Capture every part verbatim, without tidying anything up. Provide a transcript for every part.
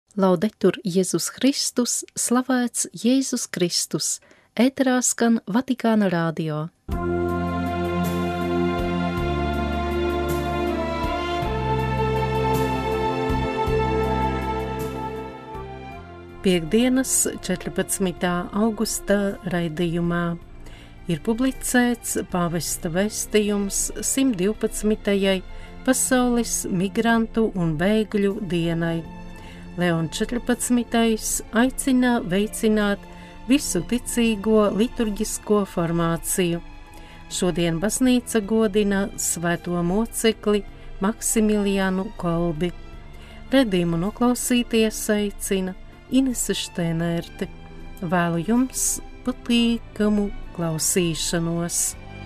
Laudetur Jēzus Kristus, slavēts Jēzus Kristus, ēterā skan Vatikāna radio. Piektdienas četrpadsmitā augusta raidījumā ir publicēts pāvesta vēstījums simt divpadsmitajai Pasaules migrantu un bēgļu dienai. Leons četrpadsmitais aicina veicināt visu ticīgo liturģisko formāciju. Šodien baznīca godina svēto mocekli Maksimiliānu Kolbi. Redījumu noklausīties aicina Inese Štēnērte. Vēlu jums patīkamu klausīšanos.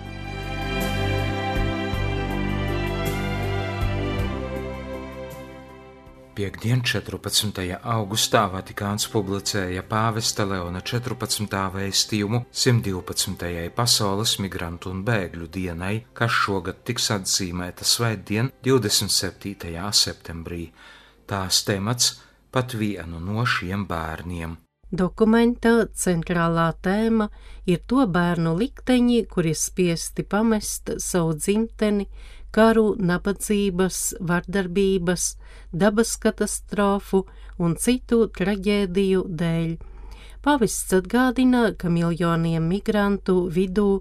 Piektdien, četrpadsmitajā augustā, Vatikāns publicēja pāvesta Leona četrpadsmitā vēstījumu simt divpadsmitajai Pasaules migrantu un bēgļu dienai, kas šogad tiks atzīmēta svētdien, divdesmit septītajā septembrī. Tās temats – pat vienu no šiem bērniem. Dokumenta centrālā tēma ir to bērnu likteņi, kuri spiesti pamest savu dzimteni, karu, nabadzības, vardarbības, dabas katastrofu un citu traģēdiju dēļ. Pāvests atgādina, ka miljoniem migrantu vidū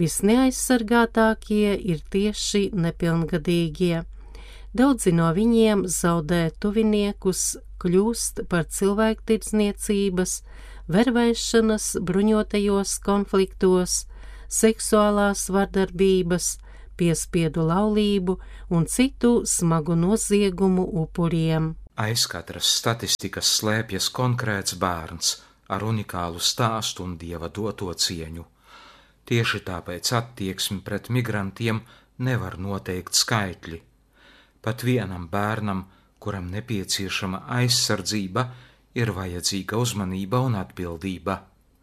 visneaizsargātākie ir tieši nepilngadīgie. Daudzi no viņiem zaudē tuviniekus, kļūst par cilvēktirdzniecības, vervēšanas bruņotajos konfliktos, seksuālās vardarbības, piespiedu laulību un citu smagu noziegumu upuriem. Aiz katras statistikas slēpjas konkrēts bērns ar unikālu stāstu un Dieva doto cieņu. Tieši tāpēc attieksmi pret migrantiem nevar noteikt skaitļi. Pat vienam bērnam, kuram nepieciešama aizsardzība, ir vajadzīga uzmanība un atbildība.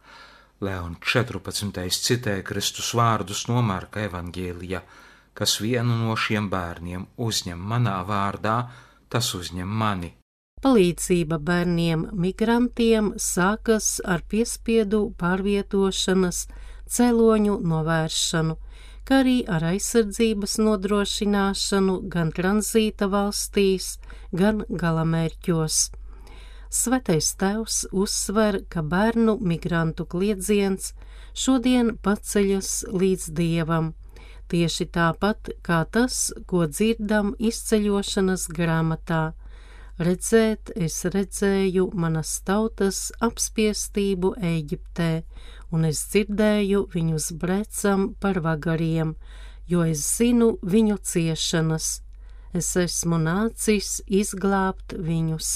Leons četrpadsmitais citē Kristus vārdus no Marka evaņģēlija, kas vienu no šiem bērniem uzņem manā vārdā, tas uzņem mani. Palīdzība bērniem migrantiem sākas ar piespiedu pārvietošanas cēloņu novēršanu, kā arī ar aizsardzības nodrošināšanu gan tranzīta valstīs, gan galamērķos. Svētais Tēvs uzsver, ka bērnu migrantu kliedziens šodien paceļas līdz Dievam, tieši tāpat kā tas, ko dzirdam izceļošanas grāmatā. Redzēt, es redzēju manas tautas apspiestību Ēģiptē, un es dzirdēju viņus brecam par vagariem, jo es zinu viņu ciešanas. Es esmu nācis izglābt viņus.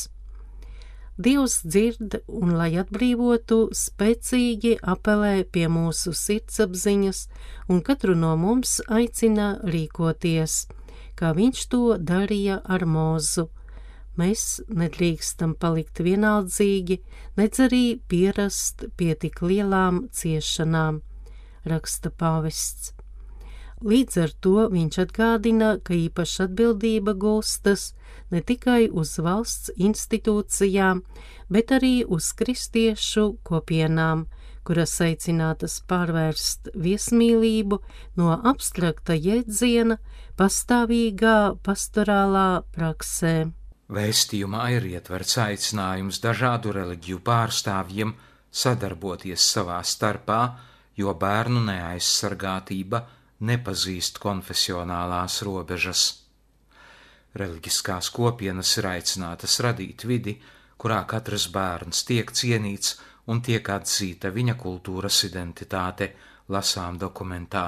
Dievs dzird un, lai atbrīvotu, spēcīgi apelē pie mūsu sirdsapziņas un katru no mums aicina rīkoties, kā viņš to darīja ar Mūzu. Mēs nedrīkstam palikt vienaldzīgi, nedz arī pierast pie tik lielām ciešanām, raksta pāvests. Līdz ar to viņš atgādina, ka īpaša atbildība gulstas ne tikai uz valsts institūcijām, bet arī uz kristiešu kopienām, kuras aicinātas pārvērst viesmīlību no abstrakta jēdziena pastāvīgā pastorālā praksē. Vēstījumā ir ietverts aicinājums dažādu reliģiju pārstāvjiem sadarboties savā starpā, jo bērnu neaizsargātība nepazīst konfesionālās robežas. Reliģiskās kopienas ir aicinātas radīt vidi, kurā katrs bērns tiek cienīts un tiek atzīta viņa kultūras identitāte, lasām dokumentā.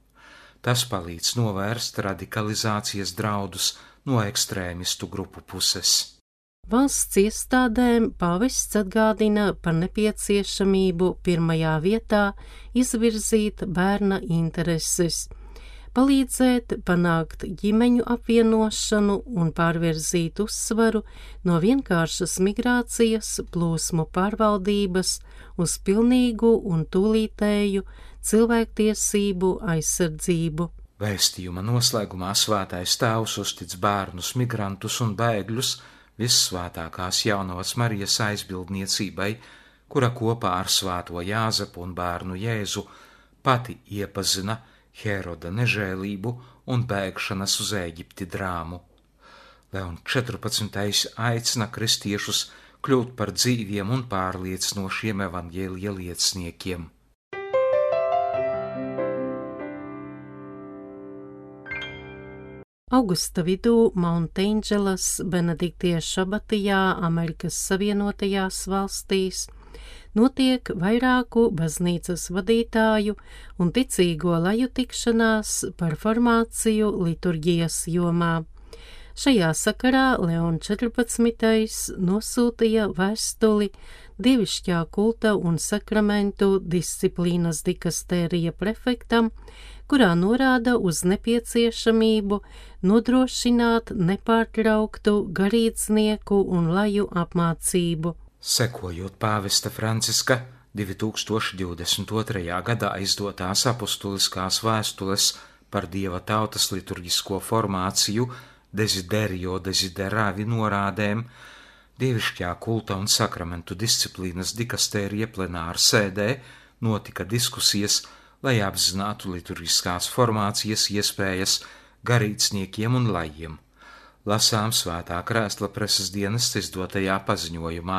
Tas palīdz novērst radikalizācijas draudus no ekstrēmistu grupu puses. Valsts iestādēm pāvests atgādina par nepieciešamību pirmajā vietā izvirzīt bērna intereses, palīdzēt panākt ģimeņu apvienošanu un pārvirzīt uzsvaru no vienkāršas migrācijas plūsmu pārvaldības uz pilnīgu un tūlītēju cilvēktiesību aizsardzību. Vēstījuma noslēgumā Svētais Tēvs uztic bērnus, migrantus un bēgļus Vissvētākās jaunavas Marijas aizbildniecībai, kura kopā ar svēto Jāzepu un bērnu Jēzu pati iepazina Heroda nežēlību un bēgšanas uz Ēģipti drāmu. Leons četrpadsmitais aicina kristiešus kļūt par dzīviem un pārliecinošiem evaņģēlija lieciniekiem. Augusta vidū Mount Angeles Benediktiešu abatijā Amerikas Savienotajās valstīs notiek vairāku baznīcas vadītāju un ticīgo laju tikšanās par formāciju liturģijas jomā. Šajā sakarā Leons četrpadsmitais nosūtīja vēstuli Dievišķā kulta un sakramentu disciplīnas dikastērija prefektam, kurā norāda uz nepieciešamību nodrošināt nepārtrauktu garīdznieku un laju apmācību. Sekojot pāvesta Franciska divi tūkstoši divdesmit otrajā gadā izdotās apustuliskās vēstules par Dieva tautas liturģisko formāciju Desiderio Desideravi norādēm, Dievišķā kulta un sakramentu disciplīnas dikastērija plenāra sēdē notika diskusijas, lai apzinātu liturģiskās formācijas iespējas garīdzniekiem un lajiem. Lasām Svētā Krēsla preses dienesta izdotajā paziņojumā.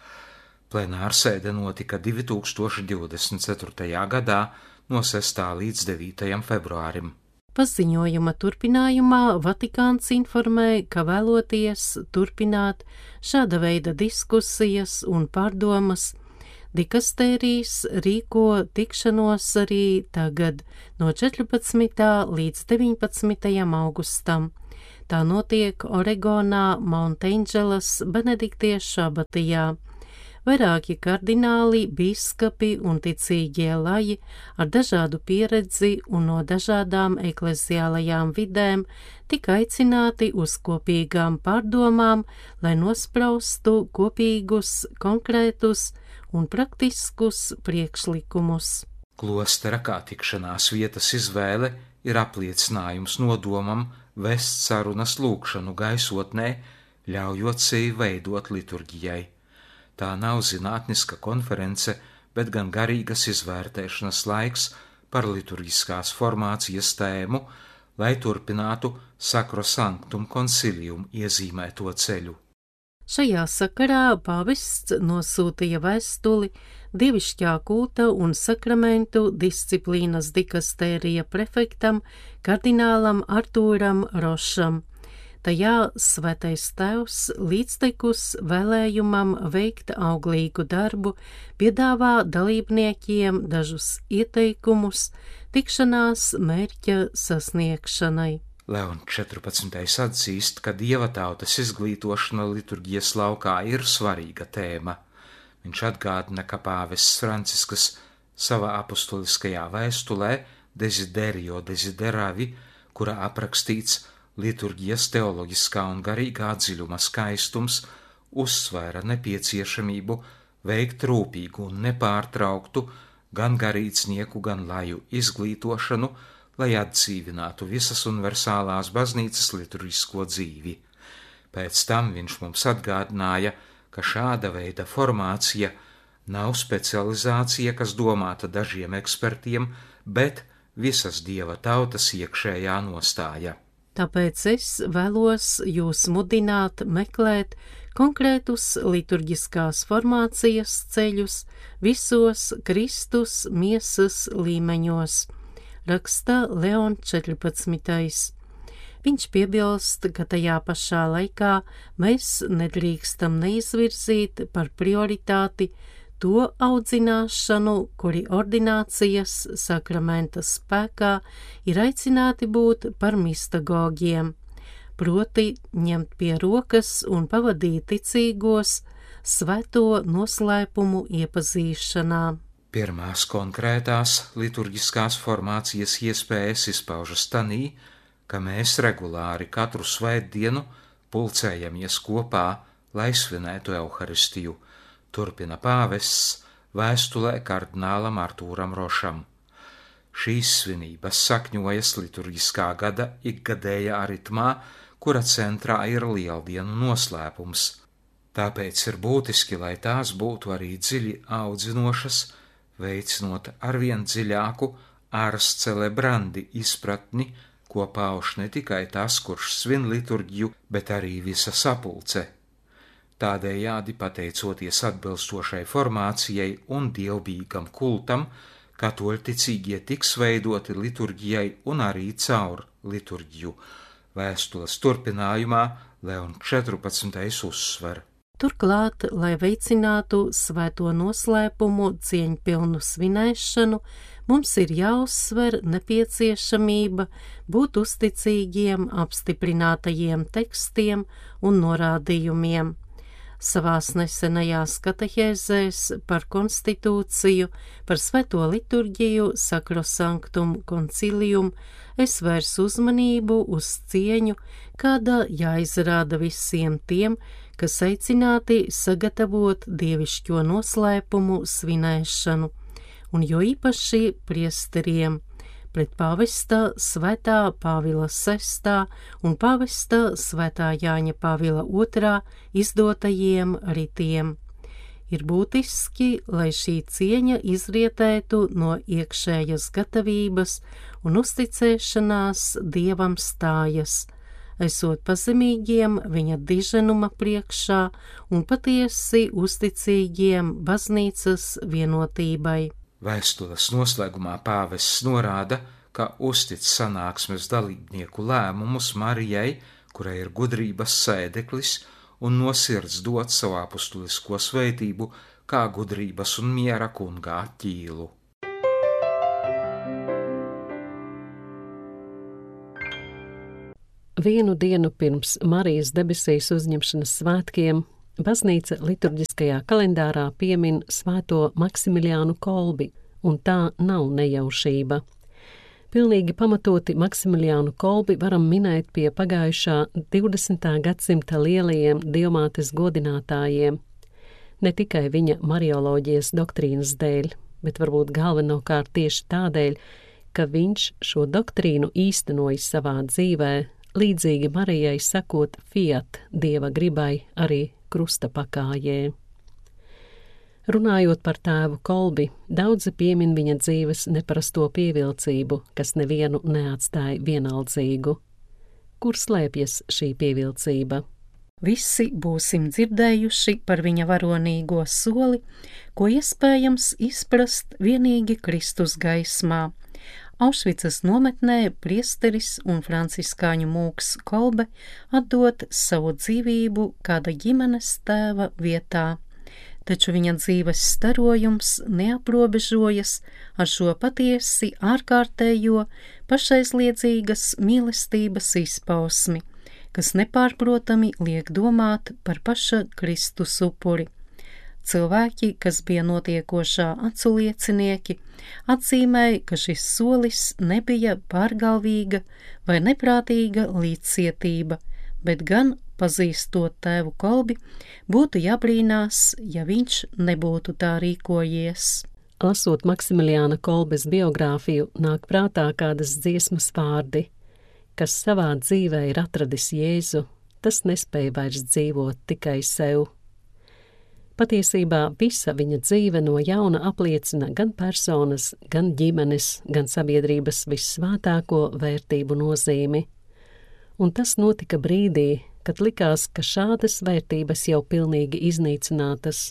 Plenāra sēde notika divi tūkstoši divdesmit ceturtajā gadā no sestā līdz devītajam februārim. Paziņojuma turpinājumā Vatikāns informē, ka vēloties turpināt šāda veida diskusijas un pārdomas, dikastērijas rīko tikšanos arī tagad no četrpadsmitā līdz deviņpadsmitajam augustam. Tā notiek Oregonā Mount Angeles Benediktiešu abatijā. Vairāki kardināli, bīskapi un ticīgie laji ar dažādu pieredzi un no dažādām ekleziālajām vidēm tika aicināti uz kopīgām pārdomām, lai nospraustu kopīgus, konkrētus un praktiskus priekšlikumus. Klostera kā tikšanās vietas izvēle ir apliecinājums nodomam vest sarunas lūgšanu gaisotnē, ļaujot sevi veidot liturģijai. Tā nav zinātniska konference, bet gan garīgas izvērtēšanas laiks par liturģiskās formācijas tēmu, lai turpinātu Sacrosanctum Concilium iezīmēto ceļu. Šajā sakarā pāvests nosūtīja vēstuli Dievišķā kulta un sakramentu disciplīnas dikastērija prefektam kardinālam Artūram Rošam. Tajā Svētais Tēvs līdztekus vēlējumam veikt auglīgu darbu piedāvā dalībniekiem dažus ieteikumus tikšanās mērķa sasniegšanai. Leons četrpadsmitais atzīst, ka Dieva tautas izglītošana liturģijas laukā ir svarīga tēma. Viņš atgādina, ka pāvests Francisks savā apustuliskajā vēstulē Desiderio Desideravi, kurā aprakstīts liturģijas teoloģiskā un garīgā dziļuma skaistums, uzsvēra nepieciešamību veikt rūpīgu un nepārtrauktu gan garīdznieku, gan laju izglītošanu, lai atdzīvinātu visas universālās baznīcas liturģisko dzīvi. Pēc tam viņš mums atgādināja, ka šāda veida formācija nav specializācija, kas domāta dažiem ekspertiem, bet visas Dieva tautas iekšējā nostāja. Tāpēc es vēlos jūs mudināt meklēt konkrētus liturģiskās formācijas ceļus visos Kristus miesas līmeņos, raksta Leons četrpadsmitais. Viņš piebilst, ka tajā pašā laikā mēs nedrīkstam neizvirzīt par prioritāti to audzināšanu, kuri ordinācijas sakramenta spēkā ir aicināti būt par mistagogiem, proti ņemt pie rokas un pavadīt ticīgos svēto noslēpumu iepazīšanā. Pirmās konkrētās liturģiskās formācijas iespējas izpaužas tanī, ka mēs regulāri katru svētdienu pulcējamies kopā, lai svinētu Euharistiju, turpina pāvests vēstulē kardinālam Artūram Rošam. Šīs svinības sakņojas liturģiskā gada ikgadējā ritmā, kura centrā ir lieldienu noslēpums. Tāpēc ir būtiski, lai tās būtu arī dziļi audzinošas, veicinot arvien dziļāku ars celebrandi izpratni, ko pauž ne tikai tas, kurš svin liturģiju, bet arī visa sapulce. Tādējādi, pateicoties atbilstošai formācijai un dievbijīgam kultam, katoļticīgie tiks veidoti liturģijai un arī caur liturģiju. Vēstules turpinājumā Leon četrpadsmitais uzsver. Turklāt, lai veicinātu svēto noslēpumu cieņpilnu svinēšanu, mums ir jāuzsver nepieciešamība būt uzticīgiem apstiprinātajiem tekstiem un norādījumiem. Savās nesenajās katehēzēs par konstitūciju, par svēto liturģiju, Sacrosanctum Concilium, es vērsu uzmanību uz cieņu, kāda jāizrāda visiem tiem, kas aicināti sagatavot dievišķo noslēpumu svinēšanu, un jo īpaši priesteriem, pret pāvesta svētā Pāvila sestā un pāvesta svētā Jāņa Pāvila otrā izdotajiem ritiem. Ir būtiski, lai šī cieņa izrietētu no iekšējas gatavības un uzticēšanās Dievam stājas, esot pazemīgiem viņa diženuma priekšā un patiesi uzticīgiem baznīcas vienotībai. Vēstules noslēgumā pāvests norāda, ka uztic sanāksmes dalībnieku lēmumus Marijai, kurai ir gudrības sēdeklis, un no sirds dot savu apustulisko svētību kā gudrības un miera kungā ķīlu. Vienu dienu pirms Marijas debesīs uzņemšanas svētkiem baznīca liturģiskajā kalendārā piemin svēto Maksimiliānu Kolbi, un tā nav nejaušība. Pilnīgi pamatoti Maksimiliānu Kolbi varam minēt pie pagājušā divdesmitā gadsimta lielajiem dievmātes godinātājiem, ne tikai viņa marioloģijas doktrīnas dēļ, bet varbūt galvenokārt tieši tādēļ, ka viņš šo doktrīnu īstenojis savā dzīvē, līdzīgi Marijai sakot fiat dieva gribai arī krusta pakājē. Runājot par tēvu Kolbi, daudzi piemin viņa dzīves neparasto pievilcību, kas nevienu neatstāja vienaldzīgu. Kur slēpjas šī pievilcība? Visi būsim dzirdējuši par viņa varonīgo soli, ko iespējams izprast vienīgi Kristus gaismā. Aušvicas nometnē priesteris un franciskāņu mūks Kolbe atdot savu dzīvību kāda ģimenes tēva vietā, taču viņa dzīves starojums neaprobežojas ar šo patiesi ārkārtējo pašaizliedzīgas mīlestības izpausmi, kas nepārprotami liek domāt par paša Kristus upuri. Cilvēki, kas bija notiekošā aculiecinieki, atzīmēja, ka šis solis nebija pārgalvīga vai neprātīga līdzcietība, bet gan, pazīstot tēvu Kolbi, būtu jābrīnās, ja viņš nebūtu tā rīkojies. Lasot Maksimiliāna Kolbes biogrāfiju, nāk prātā kādas dziesmas vārdi, kas savā dzīvē ir atradis Jēzu, tas nespēja vairs dzīvot tikai sev. Patiesībā visa viņa dzīve no jauna apliecina gan personas, gan ģimenes, gan sabiedrības vissvētāko vērtību nozīmi. Un tas notika brīdī, kad likās, ka šādas vērtības jau pilnīgi iznīcinātas.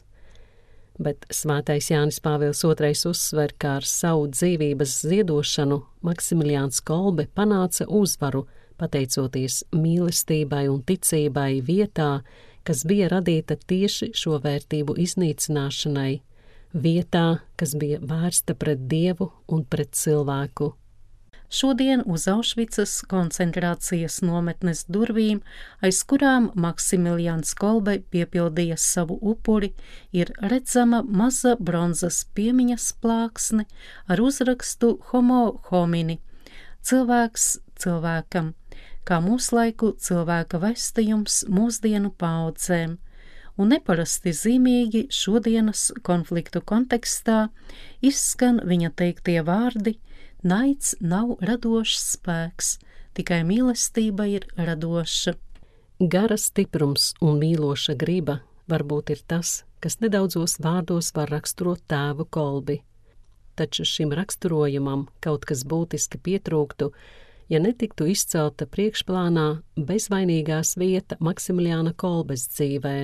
Bet svētais Jānis Pāvils otrais uzsver, kā ar savu dzīvības ziedošanu Maksimiliāns Kolbe panāca uzvaru, pateicoties mīlestībai un ticībai vietā, kas bija radīta tieši šo vērtību iznīcināšanai, vietā, kas bija vērsta pret Dievu un pret cilvēku. Šodien uz Aušvicas koncentrācijas nometnes durvīm, aiz kurām Maksimiliāns Kolbe piepildīja savu upuri, ir redzama maza bronzas piemiņas plāksne ar uzrakstu Homo homini – cilvēks cilvēkam, kā mūslaiku cilvēka vēstījums mūsdienu paaudzēm, un neparasti zīmīgi šodienas konfliktu kontekstā izskan viņa teiktie vārdi: naids nav radošs spēks, tikai mīlestība ir radoša. Gara stiprums un mīloša griba varbūt ir tas, kas nedaudzos vārdos var raksturot tēvu Kolbi. Taču šim raksturojumam kaut kas būtiski pietrūktu, ja netiktu izcelta priekšplānā bezvainīgās vieta Maksimiliāna Kolbes dzīvē.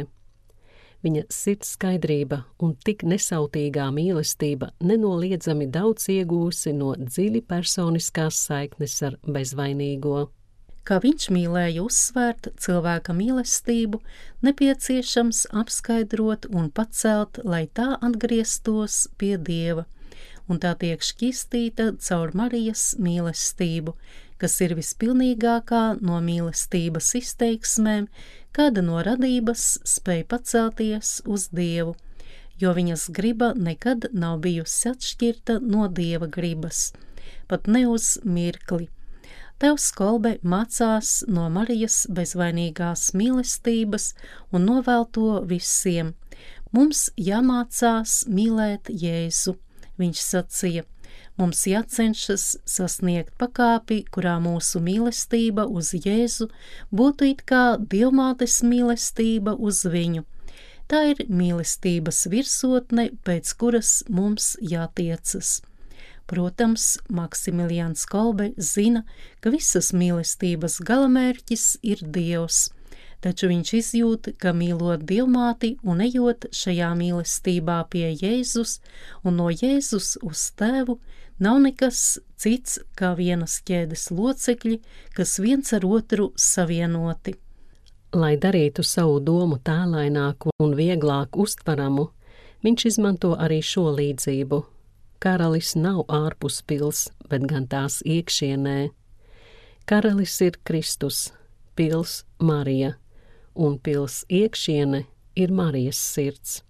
Viņa sirds skaidrība un tik nesautīgā mīlestība nenoliedzami daudz iegūsi no dziļi personiskās saiknes ar bezvainīgo. Kā viņš mīlēja uzsvērt cilvēka mīlestību, nepieciešams apskaidrot un pacelt, lai tā atgrieztos pie Dieva, un tā tiek šķistīta caur Marijas mīlestību, kas ir vispilnīgākā no mīlestības izteiksmēm, kāda no radības spēj pacelties uz Dievu, jo viņas griba nekad nav bijusi atšķirta no Dieva gribas, pat ne uz mirkli. Tēvs Kolbe mācās no Marijas bezvainīgās mīlestības un novēl to visiem. Mums jāmācās mīlēt Jēzu. Viņš sacīja, mums jācenšas sasniegt pakāpi, kurā mūsu mīlestība uz Jēzu būtu it kā Dievmātes mīlestība uz viņu. Tā ir mīlestības virsotne, pēc kuras mums jātiecas. Protams, Maksimiliāns Kolbe zina, ka visas mīlestības galamērķis ir Dievs, taču viņš izjūt, ka mīlot Dievmāti un ejot šajā mīlestībā pie Jēzus un no Jēzus uz Tēvu, nav nekas cits kā vienas ķēdes locekļi, kas viens ar otru savienoti. Lai darītu savu domu tēlaināku un vieglāk uztvaramu, viņš izmanto arī šo līdzību. Karalis nav ārpus pils, bet gan tās iekšienē. Karalis ir Kristus, pils Marija, un pils iekšiene ir Marijas sirds.